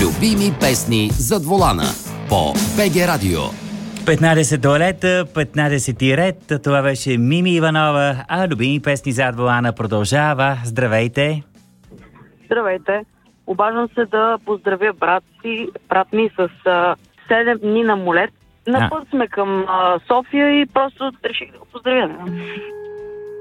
Любими песни зад волана по БГ Радио. 15 туалета, 15 ред. Това беше Мими Иванова, а любими песни зад волана продължава. Здравейте! Здравейте! Обаждам се да поздравя брат ми с 7 дни на молет. На път сме към София и просто реших да го поздравя.